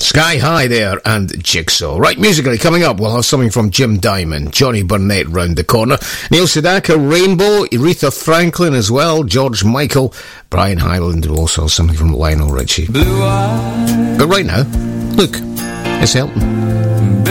Sky High there and Jigsaw. Right, musically coming up, we'll have something from Jim Diamond, Johnny Burnett round the corner, Neil Sedaka, Rainbow, Aretha Franklin as well, George Michael, Brian Hyland, and also something from Lionel Richie. But right now, look, it's Elton.